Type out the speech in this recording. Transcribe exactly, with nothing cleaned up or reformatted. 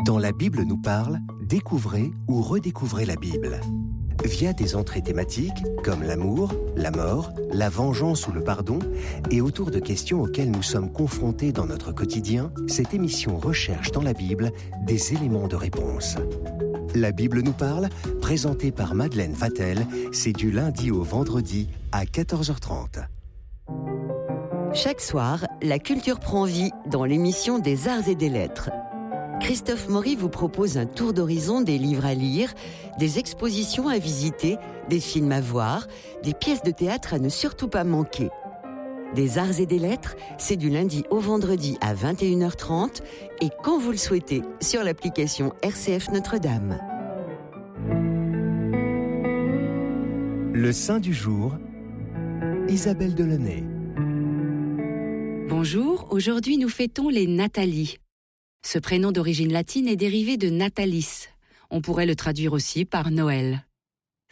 Dans La Bible nous parle, découvrez ou redécouvrez la Bible. Via des entrées thématiques comme l'amour, la mort, la vengeance ou le pardon, et autour de questions auxquelles nous sommes confrontés dans notre quotidien, cette émission recherche dans la Bible des éléments de réponse. La Bible nous parle, présentée par Madeleine Vatel, c'est du lundi au vendredi à quatorze heures trente. Chaque soir, la culture prend vie dans l'émission des Arts et des Lettres. Christophe Maury vous propose un tour d'horizon des livres à lire, des expositions à visiter, des films à voir, des pièces de théâtre à ne surtout pas manquer. Des Arts et des Lettres, c'est du lundi au vendredi à vingt et une heures trente et quand vous le souhaitez sur l'application R C F Notre-Dame. Le Saint du jour, Isabelle Delaunay. Bonjour, aujourd'hui nous fêtons les Nathalie. Ce prénom d'origine latine est dérivé de natalis. On pourrait le traduire aussi par Noël.